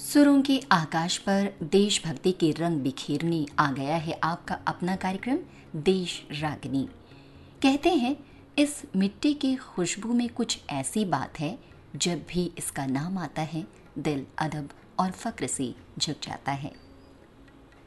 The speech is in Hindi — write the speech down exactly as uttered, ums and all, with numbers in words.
सुरों के आकाश पर देशभक्ति के रंग बिखेरने आ गया है आपका अपना कार्यक्रम देश रागिनी। कहते हैं इस मिट्टी की खुशबू में कुछ ऐसी बात है, जब भी इसका नाम आता है दिल अदब और फक्र से झुक जाता है।